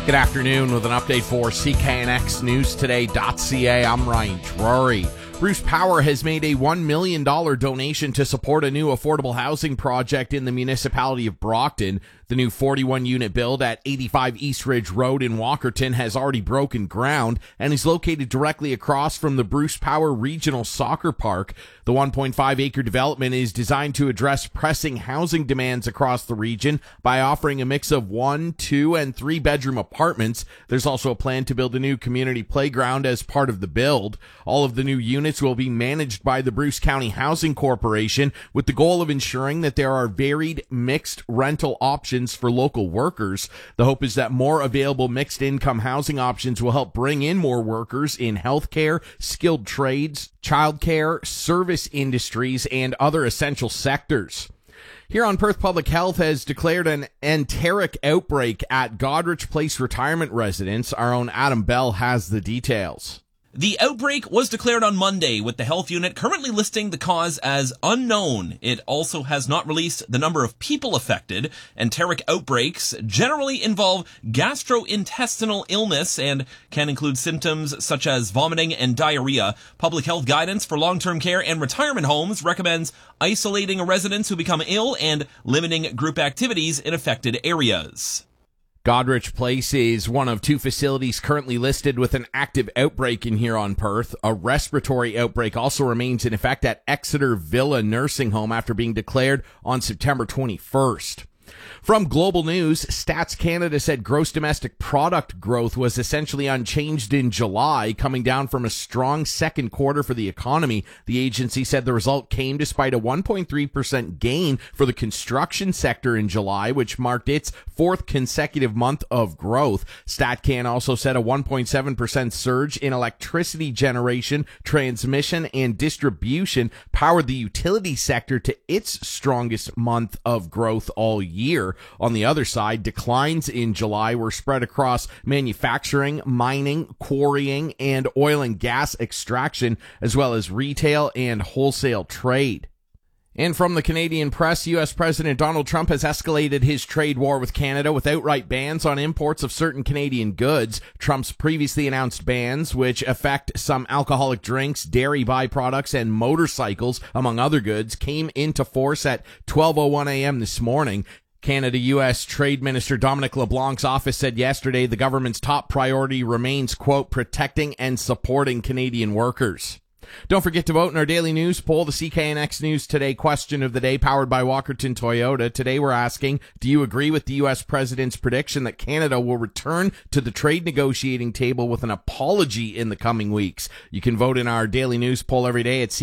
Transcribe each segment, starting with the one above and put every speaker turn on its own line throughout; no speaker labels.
Good afternoon with an update for CKNX News Today.ca. I'm Ryan Drury. Bruce Power has made a $1 million donation to support a new affordable housing project in the municipality of Brockton. The new 41-unit build at 85 East Ridge Road in Walkerton has already broken ground and is located directly across from the Bruce Power Regional Soccer Park. The 1.5-acre development is designed to address pressing housing demands across the region by offering a mix of 1, 2, and 3-bedroom apartments. There's also a plan to build a new community playground as part of the build. All of the new units will be managed by the Bruce County Housing Corporation with the goal of ensuring that there are varied mixed rental options for local workers. The hope is that more available mixed income housing options will help bring in more workers in healthcare, skilled trades, childcare, service industries, and other essential sectors. Here on Perth, Public Health has declared an enteric outbreak at Goderich Place retirement residence. Our own Adam Bell has the details.
The outbreak was declared on Monday, with the health unit currently listing the cause as unknown. It also has not released the number of people affected. Enteric outbreaks generally involve gastrointestinal illness and can include symptoms such as vomiting and diarrhea. Public health guidance for long-term care and retirement homes recommends isolating residents who become ill and limiting group activities in affected areas.
Goderich Place is one of 2 facilities currently listed with an active outbreak in here on Perth. A respiratory outbreak also remains in effect at Exeter Villa Nursing Home after being declared on September 21st. From Global News, Stats Canada said gross domestic product growth was essentially unchanged in July, coming down from a strong second quarter for the economy. The agency said the result came despite a 1.3% gain for the construction sector in July, which marked its 4th consecutive month of growth. StatCan also said a 1.7% surge in electricity generation, transmission, and distribution powered the utility sector to its strongest month of growth all year. On the other side, declines in July were spread across manufacturing, mining, quarrying, and oil and gas extraction, as well as retail and wholesale trade. And from the Canadian press, U.S. President Donald Trump has escalated his trade war with Canada with outright bans on imports of certain Canadian goods. Trump's previously announced bans, which affect some alcoholic drinks, dairy byproducts, and motorcycles, among other goods, came into force at 12:01 a.m. this morning. Canada-U.S. Trade Minister Dominic LeBlanc's office said yesterday the government's top priority remains, quote, protecting and supporting Canadian workers. Don't forget to vote in our daily news poll, the CKNX News Today question of the day, powered by Walkerton Toyota. Today we're asking, do you agree with the U.S. President's prediction that Canada will return to the trade negotiating table with an apology in the coming weeks? You can vote in our daily news poll every day at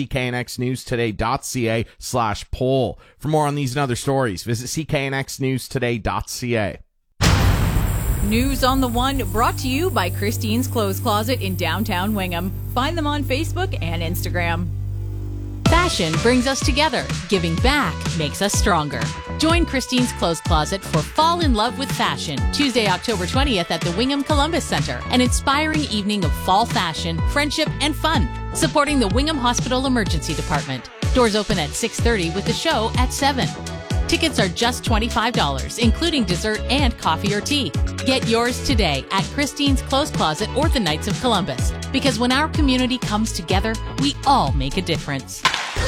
cknxnewstoday.ca/poll. For more on these and other stories, visit cknxnewstoday.ca.
News on the One, brought to you by Christine's Clothes Closet in downtown Wingham. Find them on Facebook and Instagram. Fashion brings us together. Giving back makes us stronger. Join Christine's Clothes Closet for Fall in Love with Fashion, Tuesday, October 20th at the Wingham Columbus Center. An inspiring evening of fall fashion, friendship, and fun. Supporting the Wingham Hospital Emergency Department. Doors open at 6:30 with the show at 7. Tickets are just $25, including dessert and coffee or tea. Get yours today at Christine's Clothes Closet or the Knights of Columbus. Because when our community comes together, we all make a difference.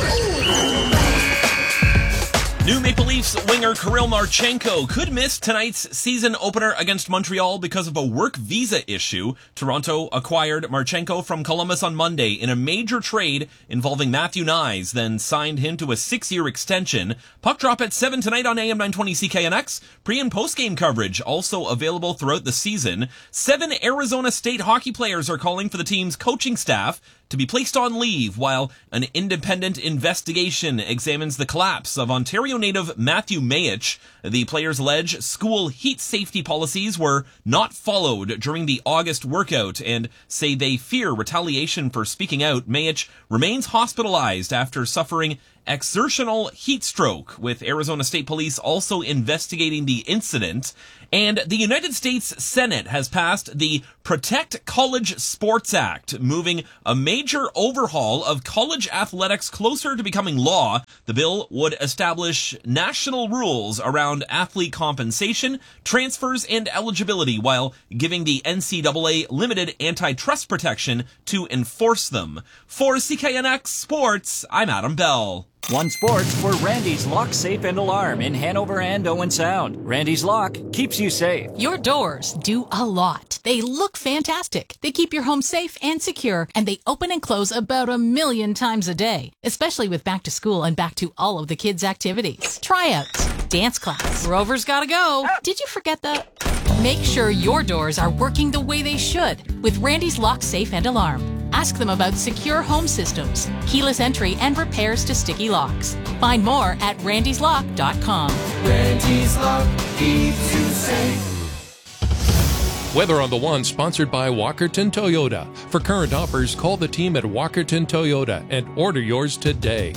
New Maple Leafs winger Kirill Marchenko could miss tonight's season opener against Montreal because of a work visa issue. Toronto acquired Marchenko from Columbus on Monday in a major trade involving Matthew Knies, then signed him to a 6-year extension. Puck drop at 7 tonight on AM 920 CKNX. Pre- and post-game coverage also available throughout the season. 7 Arizona State hockey players are calling for the team's coaching staff to be placed on leave while an independent investigation examines the collapse of Ontario native Matthew Mayich. The players allege school heat safety policies were not followed during the August workout and say they fear retaliation for speaking out. Mayich remains hospitalized after suffering exertional heat stroke, with Arizona State Police also investigating the incident. And the United States Senate has passed the Protect College Sports Act, moving a major overhaul of college athletics closer to becoming law. The bill would establish national rules around athlete compensation, transfers, and eligibility, while giving the NCAA limited antitrust protection to enforce them. For CKNX Sports, I'm Adam Bell.
One Sports for Randy's Lock, Safe, and Alarm in Hanover and Owen Sound. Randy's Lock keeps you safe.
Your doors do a lot. They look fantastic. They keep your home safe and secure, and they open and close about 1 million times a day, especially with back to school and back to all of the kids' activities. Tryouts, dance class, Rover's gotta go. Did you forget that? Make sure your doors are working the way they should with Randy's Lock, Safe, and Alarm. Ask them about secure home systems, keyless entry, and repairs to sticky locks. Find more at randyslock.com.
Randy's Lock keeps you safe.
Weather on the One, sponsored by Walkerton Toyota. For current offers, call the team at Walkerton Toyota and order yours today.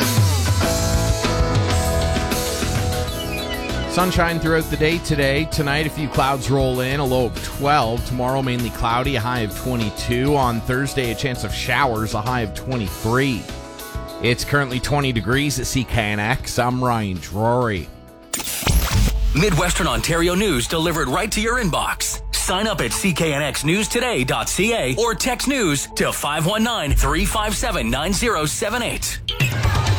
Sunshine throughout the day today. Tonight, a few clouds roll in, a low of 12. Tomorrow, mainly cloudy, a high of 22. On Thursday, a chance of showers, a high of 23. It's currently 20 degrees at CKNX. I'm Ryan Drury.
Midwestern Ontario news delivered right to your inbox. Sign up at cknxnewstoday.ca or text news to 519-357-9078.